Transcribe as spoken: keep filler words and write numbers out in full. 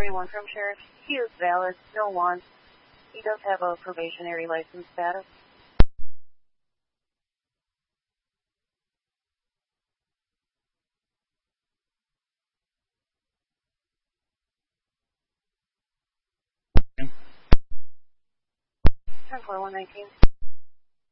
one from Sheriff. He is valid, no want. He does have a probationary license status. ten four one nineteen.